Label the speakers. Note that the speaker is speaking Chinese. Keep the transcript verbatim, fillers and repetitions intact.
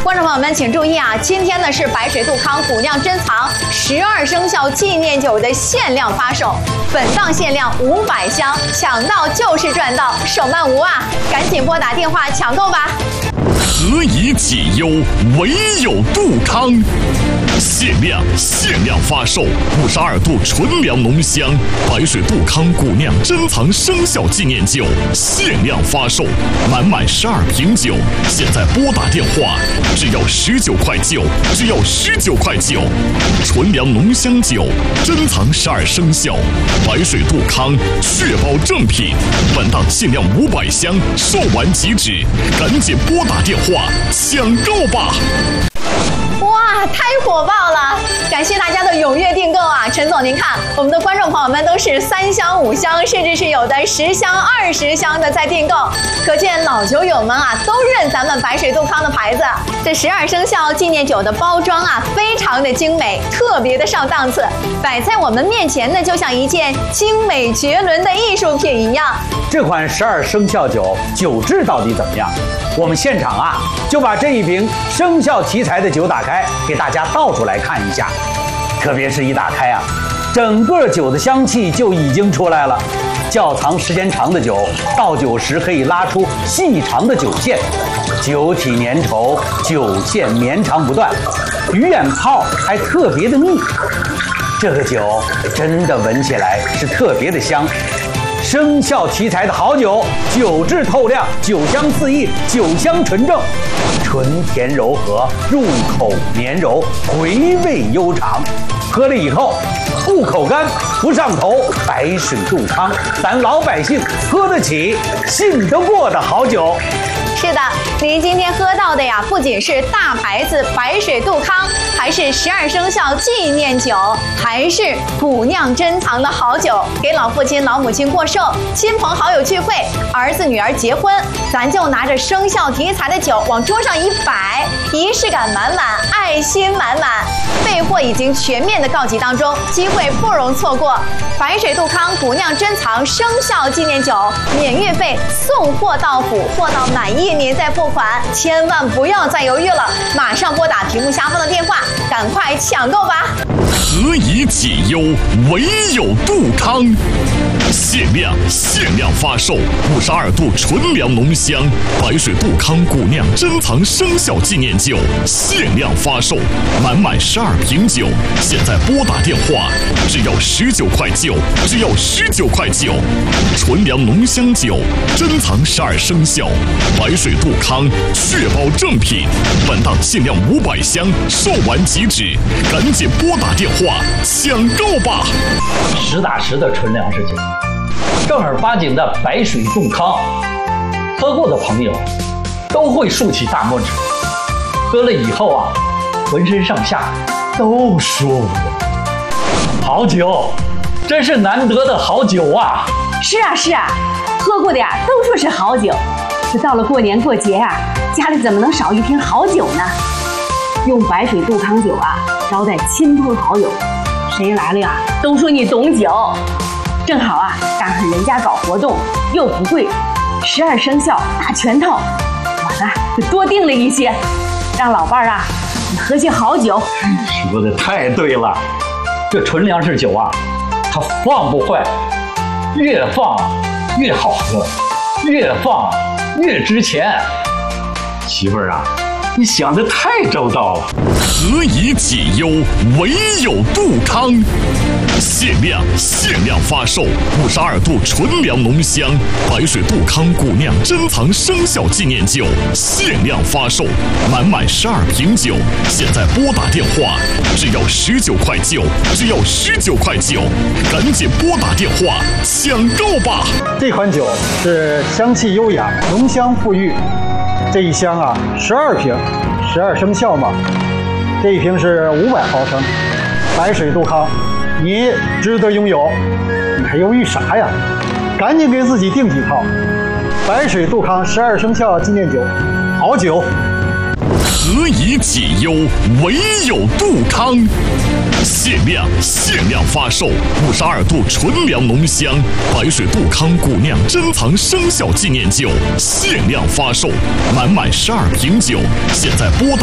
Speaker 1: 观众朋友们，请注意啊！今天呢是白水杜康古酿珍藏十二生肖纪念酒的限量发售，本档限量五百箱，抢到就是赚到，手慢无啊！赶紧拨打电话抢购吧！
Speaker 2: 何以解忧，唯有杜康。限量限量发售五十二度纯粮浓香白水杜康古酿珍藏生肖纪念酒，限量发售，满满十二瓶酒，现在拨打电话，只要十九块九，只要十九块九。纯粮浓香酒，珍藏十二生肖，白水杜康，确保正品。本档限量五百箱，售完即止，赶紧拨打电话抢购吧！
Speaker 1: 哇，太火爆了！感谢大家的踊跃订购啊！陈总，您看，我们的观众朋友们都是三箱、五箱，甚至是有的十箱、二十箱的在订购，可见老酒友们啊都认咱们白水杜康的牌子。这十二生肖纪念酒的包装啊，非常的精美，特别的上档次，摆在我们面前呢，就像一件精美绝伦的艺术品一样。
Speaker 3: 这款十二生肖酒酒质到底怎么样？我们现场啊就把这一瓶生肖题材的酒打开，给大家倒出来看一下。特别是一打开啊，整个酒的香气就已经出来了。窖藏时间长的酒，倒酒时可以拉出细长的酒线，酒体粘稠，酒线绵长不断，鱼眼泡还特别的密。这个酒真的闻起来是特别的香。生肖题材的好酒，酒质透亮，酒香四溢，酒香纯正，纯甜柔和，入口绵柔，回味悠长。喝了以后不口干不上头，白水杜康，咱老百姓喝得起信得过的好酒。
Speaker 1: 是的，您今天喝到的呀，不仅是大牌子白水杜康，还是十二生肖纪念酒，还是古酿珍藏的好酒。给老父亲、老母亲过寿，亲朋好友聚会，儿子女儿结婚，咱就拿着生肖题材的酒往桌上一摆，仪式感满满，爱心满满。备货已经全面的告急当中，机会不容错过。白水杜康古酿珍藏生肖纪念酒，免运费，送货到府，货到满意您再付款，千万不要再犹豫了，马上拨打屏幕下方的电话，赶快抢购吧！
Speaker 2: 何以解忧，唯有杜康。限量限量发售五十二度纯粮浓香白水杜康古酿珍藏生肖纪念酒，限量发售，满满十二瓶酒，现在拨打电话，只要十九块九，只要十九块九。纯粮浓香酒，珍藏十二生肖，白水杜康，确保正品。本档限量五百箱，售完即止，赶紧拨打电话抢购吧！
Speaker 4: 实打实的纯粮食酒，正儿八经的白水杜康，喝过的朋友都会竖起大拇指，喝了以后啊，浑身上下都舒服。好酒，真是难得的好酒啊！
Speaker 5: 是啊是啊，喝过的呀都说是好酒，这到了过年过节啊，家里怎么能少一瓶好酒呢？用白水杜康酒啊招待亲朋好友，谁来了呀都说你懂酒。正好啊赶上人家搞活动，又不贵，十二生肖大全套，我呢就多订了一些，让老伴儿啊你喝些好酒。
Speaker 4: 说的太对了，这纯粮食酒啊，它放不坏，越放越好喝，越放越值钱。媳妇儿啊，你想得太周到了。
Speaker 2: 何以解忧，唯有杜康。限量限量发售五十二度纯粮浓香白水杜康古酿珍藏生肖纪念酒，限量发售，满满十二瓶酒，现在拨打电话，只要十九块九，只要十九块九，赶紧拨打电话抢购吧！
Speaker 6: 这款酒是香气优雅，浓香馥郁。这一箱啊，十二瓶，十二生肖嘛。这一瓶是五百毫升，白水杜康，你值得拥有，你还犹豫啥呀？赶紧给自己订几套。白水杜康十二生肖纪念酒，好酒。
Speaker 2: 何以解忧，唯有杜康。限量限量发售五十二度纯粮浓香白水杜康古酿珍藏生肖纪念酒，限量发售，满满十二瓶酒，现在拨打